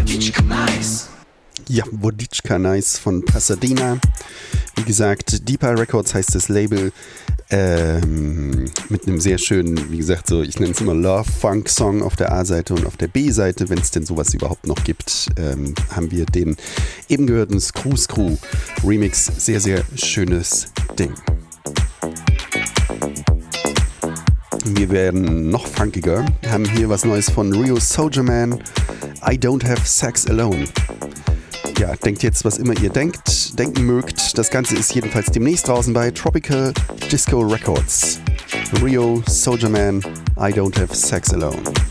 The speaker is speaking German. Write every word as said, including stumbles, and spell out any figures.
Ja, Woditschka Nice von Pasadena. Wie gesagt, Deepa Records heißt das Label. Ähm, mit einem sehr schönen, wie gesagt, so, ich nenne es immer Love-Funk-Song auf der A-Seite und auf der B-Seite, wenn es denn sowas überhaupt noch gibt, ähm, haben wir den eben gehörten Screw Screw Remix. Sehr, sehr schönes Ding. Wir werden noch funkiger, haben hier was Neues von Rio Soldier Man, I Don't Have Sex Alone. Ja, denkt jetzt, was immer ihr denkt, denken mögt. Das Ganze ist jedenfalls demnächst draußen bei Tropical Disco Records. Rio Soldier Man, I Don't Have Sex Alone.